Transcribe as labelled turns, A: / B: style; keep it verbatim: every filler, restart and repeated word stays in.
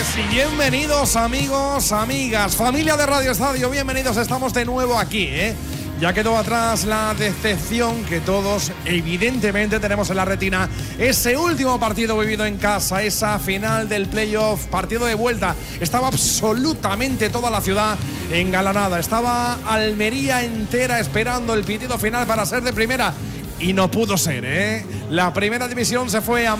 A: Bienvenidos amigos, amigas, familia de Radio Estadio, bienvenidos, estamos de nuevo aquí, ¿eh? Ya quedó atrás la decepción que todos evidentemente tenemos en la retina. Ese último partido vivido en casa, esa final del playoff, partido de vuelta. Estaba absolutamente toda la ciudad engalanada. Estaba Almería entera esperando el pitido final para ser de primera. Y no pudo ser, ¿eh? La primera división se fue a